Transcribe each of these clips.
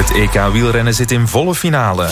Het EK wielrennen zit in volle finale.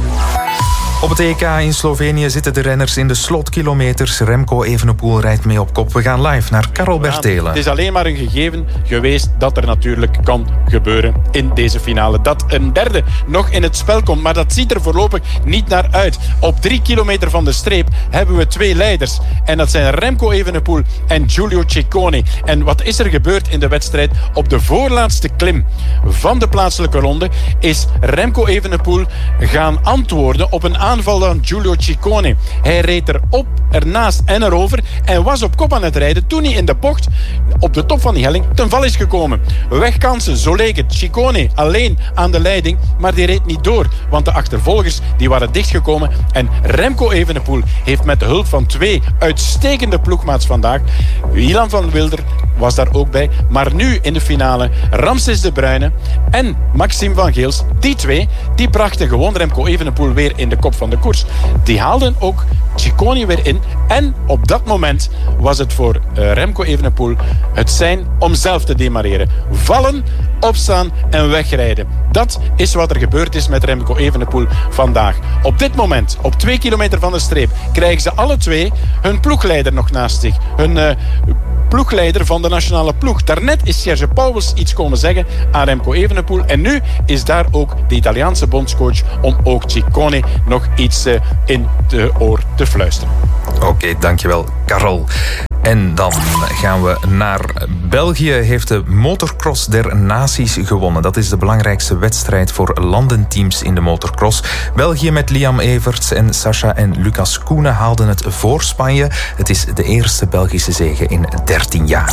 Op het EK in Slovenië zitten de renners in de slotkilometers. Remco Evenepoel rijdt mee op kop. We gaan live naar Karel Bertelen. Het is alleen maar een gegeven geweest dat er natuurlijk kan gebeuren in deze finale. Dat een derde nog in het spel komt. Maar dat ziet er voorlopig niet naar uit. Op 3 kilometer van de streep hebben we 2 leiders. En dat zijn Remco Evenepoel en Giulio Ciccone. En wat is er gebeurd in de wedstrijd? Op de voorlaatste klim van de plaatselijke ronde is Remco Evenepoel gaan antwoorden op een aanval van Giulio Ciccone. Hij reed erop, ernaast en erover en was op kop aan het rijden toen hij in de bocht op de top van die helling ten val is gekomen. Wegkansen, zo leek het. Ciccone alleen aan de leiding, maar die reed niet door, want de achtervolgers die waren dichtgekomen en Remco Evenepoel heeft met de hulp van 2 uitstekende ploegmaats vandaag, Ilan van Wilder was daar ook bij, maar nu in de finale Ramses de Bruyne en Maxime van Geels, die 2, die brachten gewoon Remco Evenepoel weer in de kop van de koers. Die haalden ook Ciccone weer in en op dat moment was het voor Remco Evenepoel het zijn om zelf te demareren. Vallen, opstaan en wegrijden. Dat is wat er gebeurd is met Remco Evenepoel vandaag. Op dit moment, op 2 kilometer van de streep, krijgen ze alle 2 hun ploegleider nog naast zich. Hun ploegleider van de nationale ploeg. Daarnet is Serge Pauwels iets komen zeggen aan Remco Evenepoel. En nu is daar ook de Italiaanse bondscoach om ook Ciccone nog iets in de oor te fluisteren. Oké, dankjewel Karel. En dan gaan we naar België. Heeft de Motocross der Naties gewonnen. Dat is de belangrijkste wedstrijd voor landenteams in de motocross. België met Liam Everts en Sascha en Lucas Koenen haalden het voor Spanje. Het is de eerste Belgische zege in 13 jaar.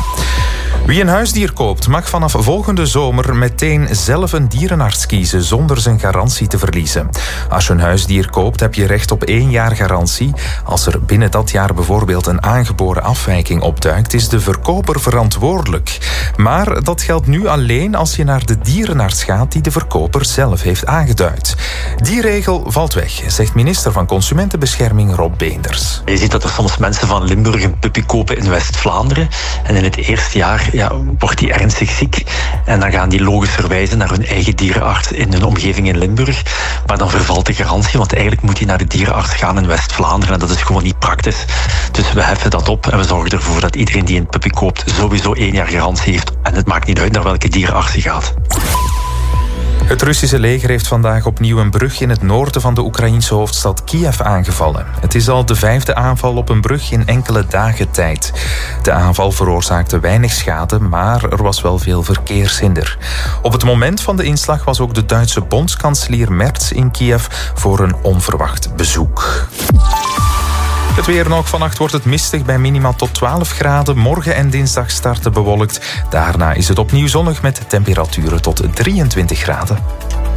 Wie een huisdier koopt, mag vanaf volgende zomer meteen zelf een dierenarts kiezen zonder zijn garantie te verliezen. Als je een huisdier koopt, heb je recht op 1 jaar garantie. Als er binnen dat jaar bijvoorbeeld een aangeboren afwijking opduikt, is de verkoper verantwoordelijk. Maar dat geldt nu alleen als je naar de dierenarts gaat die de verkoper zelf heeft aangeduid. Die regel valt weg, zegt minister van Consumentenbescherming Rob Beenders. Je ziet dat er soms mensen van Limburg een puppy kopen in West-Vlaanderen en in het eerste jaar wordt die ernstig ziek. En dan gaan die logisch verwijzen naar hun eigen dierenarts in hun omgeving in Limburg. Maar dan vervalt de garantie, want eigenlijk moet hij naar de dierenarts gaan in West-Vlaanderen. En dat is gewoon niet praktisch. Dus we heffen dat op en we zorgen ervoor dat iedereen die een puppy koopt sowieso 1 jaar garantie heeft. En het maakt niet uit naar welke dierenarts hij gaat. Het Russische leger heeft vandaag opnieuw een brug in het noorden van de Oekraïense hoofdstad Kiev aangevallen. Het is al de 5e aanval op een brug in enkele dagen tijd. De aanval veroorzaakte weinig schade, maar er was wel veel verkeershinder. Op het moment van de inslag was ook de Duitse bondskanselier Merz in Kiev voor een onverwacht bezoek. Het weer nog. Vannacht wordt het mistig bij minimaal tot 12 graden. Morgen en dinsdag starten bewolkt. Daarna is het opnieuw zonnig met temperaturen tot 23 graden.